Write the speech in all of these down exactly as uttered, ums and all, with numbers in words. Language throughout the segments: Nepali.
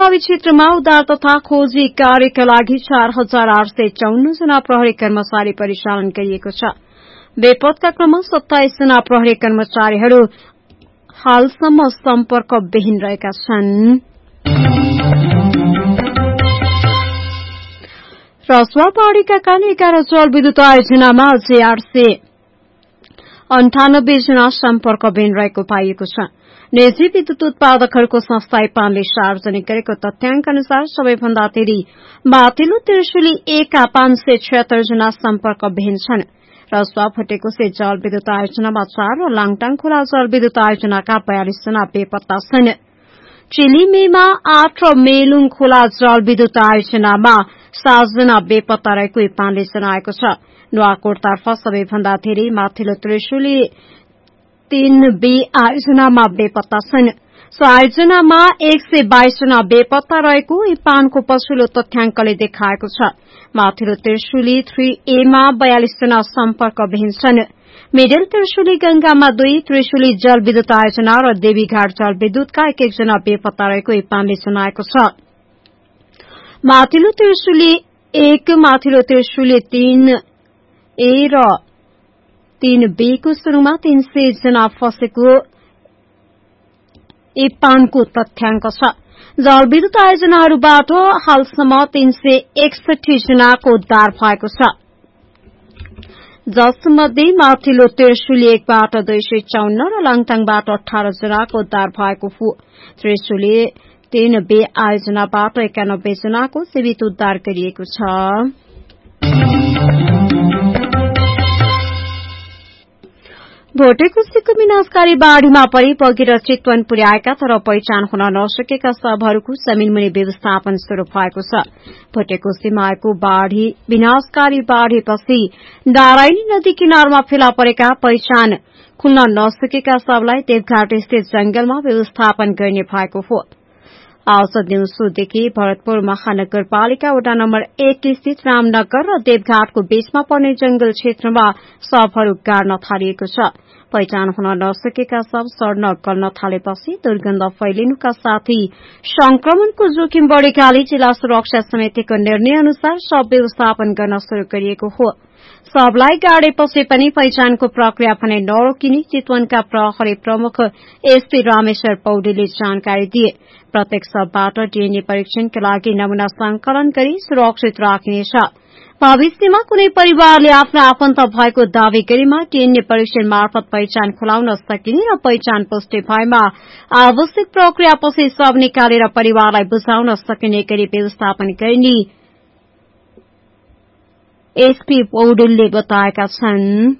क्षेत्रमा उद्धार तथा खोजी कार्यका लागि चार हजार आठ सय चौन्न जना प्रहरी कर्मचारी परिचालन गरिएको छ। बेपत्ता क्रममा सत्ताइस जना प्रहरी कर्मचारीहरू हालसम्म सम्पर्कविहीन रहेका छन्। रसुवा पहाड़ीका कारण एघार जलविद्युत आयोजनामा अझै आठ सय अन्ठानब्बे जना सम्पर्कविहीन रहेको पाइएको छ। निजी विद्युत उत्पादकहरूको संस्था इपानले सार्वजनिक गरेको तथ्याङ्क अनुसार सबैभन्दा धेरै माथिल्लो त्रिशुली एकका पाँच सय छिहत्तर जना सम्पर्कविहीन छन्। रसुवा भटेकोसे जलविद्युत आयोजनामा चार र लाङटाङ खोला जलविद्युत आयोजनाका बयालिस जना बेपत्ता छन्। चिलिमेमा आठ र मेलुङ खोला जलविद्युत आयोजनामा सात जना बेपत्ता रहेको इपानले जनाएको छ। नुवाकोटतर्फ सबैभन्दा धेरै माथिल्लो त्रिशुली तीन बी आयोजनामा बेपत्ता छन्। सो आयोजनामा एक सय बाइस जना बेपत्ता रहेको इपानको पछिल्लो तथ्याङ्कले देखाएको छ। माथिल्लो त्रिशुली थ्री एमा बयालिस जना सम्पर्कविहीन छन्। मिडल त्रिशुली गंगामा दुई, त्रिशुली जलविद्युत आयोजना र देवीघाट जलविद्युतका एक एक जना बेपत्ता रहेको इपानले जनाएको छ। माथिल्लो त्रिशुली एक, माथिल्लो त्रिशुली तीन ए र तीन बी को शुरूमा तीन सय जना फँसेको इपानको तथ्याङ्क छ। जलविद्युत आयोजनाहरूबाट हालसम्म तीन सय एकसठी जनाको उद्धार भएको छ, जसमध्ये माथिल्लो त्रिशुली एकबाट दुई सय चौन्न र लाङटाङबाट अठार जनाको उद्धार भएको हो। त्रिशुली तीन बे आयोजनाबाट एकानब्बे जनाको जीवित उद्धार गरिएको छ। भोटेकोसीको विनाशकारी बाढ़ीमा परि बगेर चितवन पुर्याएका तर पहिचान हुन नसकेका शवहरूको जमीनमुनि व्यवस्थापन शुरू भएको छ। भोटेकोसीमा आएको बाढ़ी विनाशकारी बाढ़ीपछि नारायणी नदी किनारमा फेला परेका पहिचान खुल्न नसकेका शवलाई देवघाट स्थित जंगलमा व्यवस्थापन गर्ने भएको हो। आज दिउँसोदेखि भरतपुर महानगरपालिका वडा नम्बर एक स्थित रामनगर र देवघाटको बीचमा पर्ने जंगल क्षेत्रमा शवहरू गाड्न थालिएको छ। पहिचान हुन नसकेका शव सड्न गल्न थालेपछि दुर्गन्ध फैलिनुका साथै संक्रमणको जोखिम बढ़ेकाले जिल्ला सुरक्षा समितिको निर्णय अनुसार शव व्यवस्थापन गर्न शुरू गरिएको हो। शवलाई गाडेपछि पनि पहिचानको प्रक्रिया भने नरोकिने चितवनका प्रहरी प्रमुख एसपी रामेश्वर पौडेलले जानकारी दिए। प्रत्येक शवबाट डीएनए परीक्षणका लागि नमूना संकलन गरी सुरक्षित राखिनेछ। भविष्यमा कुनै परिवारले आफ्नो आफन्त भएको दावी गरेमा डीएनए परीक्षण मार्फत पहिचान खुलाउन सकिने र पहिचान पुष्टि भएमा आवश्यक प्रक्रियापछि शव निकालेर परिवारलाई बुझाउन सकिने गरी व्यवस्थापन गरिने एसपी पौडेलले बताएका छन्।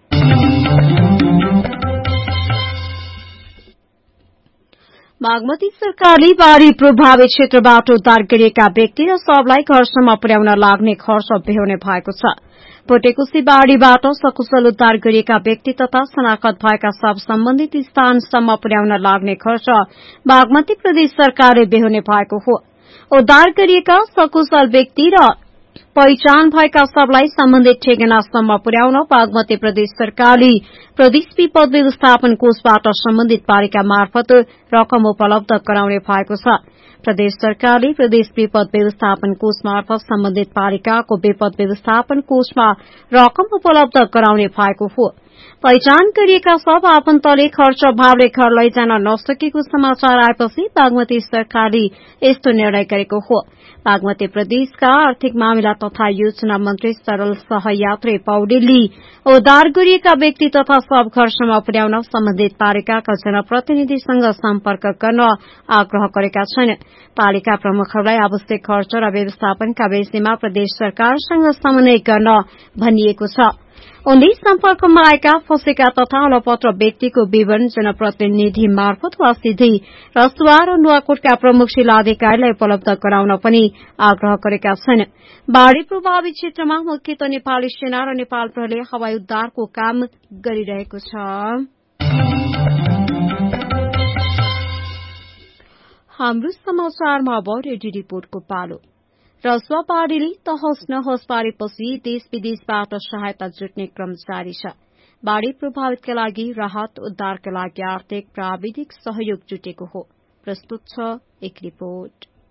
बागमती सरकारले बाढ़ी प्रभावित क्षेत्रबाट उद्धार गरिएका व्यक्ति र शवलाई घरसम्म पुर्याउन लाग्ने खर्च बेहोर्ने भएको छ। भोटेकोसी बाढ़ीबाट सकुशल उद्धार गरिएका व्यक्ति तथा शनाखत भएका शव सम्बन्धित स्थानसम्म पुर्याउन लाग्ने खर्च बागमती प्रदेश सरकारले बेहोर्ने भएको हो। उद्धार गरिएका सकुशल व्यक्ति र पहिचान भएका शवलाई सम्बन्धित ठेगानासम्म पुर्याउन बागमती प्रदेश सरकारले प्रदेश विपद व्यवस्थापन कोषबाट सम्बन्धित पालिका मार्फत रकम उपलब्ध गराउने भएको छ। प्रदेश सरकारले प्रदेश विपद व्यवस्थापन कोष मार्फत सम्बन्धित पालिकाको विपद व्यवस्थापन कोषमा रकम उपलब्ध गराउने भएको हो। पहिचान गरिएका शव आफन्तले खर्च अभावले घर लैजान नसकेको समाचार आएपछि बागमती सरकारले यस्तो निर्णय गरेको हो। बागमती प्रदेशका आर्थिक मामिला तथा योजना मन्त्री सरल सहयात्री पौडेलले उद्धार गरिएका व्यक्ति तथा शव घरसम्म पुर्याउन सम्बन्धित पालिकाका जनप्रतिनिधिसँग सम्पर्क गर्न आग्रह गरेका छन्। पालिका प्रमुखहरूलाई आवश्यक खर्च र व्यवस्थापनका विषयमा प्रदेश सरकारसँग समन्वय गर्न भनिएको छ। उनले सम्पर्कमा आएका फँसेका तथा अलपत्र व्यक्तिको विवरण जनप्रतिनिधि मार्फत वा सिधै रसुवा र नुवाकोटका प्रमुख जिल्लाधिकारीलाई उपलब्ध गराउन पनि आग्रह गरेका छन्। बाढ़ी प्रभावित क्षेत्रमा मुख्यतः नेपाली सेना र नेपाल प्रहरीले हवाई उद्धारको काम गरिरहेको छ। हाम्रो समाचारमा अब रेडियो रिपोर्टको पालो। रसुवा पहाड़ीले तहस नहस पारेपछि देश विदेशबाट सहायता जुट्ने क्रम जारी छ। बाढ़ी प्रभावितका लागि राहत उद्धारका लागि आर्थिक प्राविधिक सहयोग जुटेको हो। प्रस्तुत छ एक रिपोर्ट।